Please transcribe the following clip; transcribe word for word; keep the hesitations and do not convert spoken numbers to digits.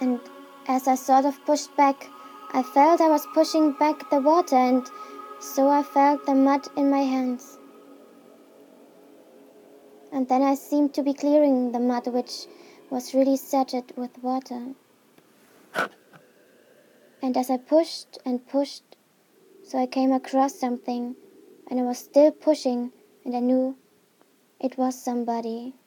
and as I sort of pushed back, I felt I was pushing back the water, and so I felt the mud in my hands. And then I seemed to be clearing the mud, which was really saturated with water. And as I pushed and pushed, so I came across something, and I was still pushing, and I knew it was somebody.